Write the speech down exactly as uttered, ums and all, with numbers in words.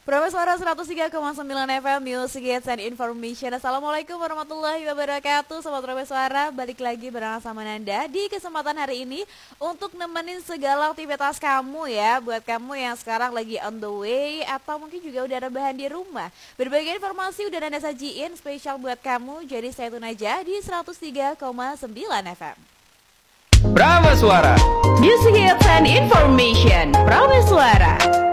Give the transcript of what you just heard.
Promo Suara seratus tiga koma sembilan F M Music Hits and Information. Assalamualaikum warahmatullahi wabarakatuh. Sobat Promo Suara, balik lagi bareng sama Nanda di kesempatan hari ini untuk nemenin segala aktivitas kamu ya. Buat kamu yang sekarang lagi on the way atau mungkin juga udah rebahan di rumah, berbagai informasi udah Nanda sajiin spesial buat kamu. Jadi stay tune aja di seratus tiga koma sembilan F M. Promo Suara Music Hits and Information. Promo Suara.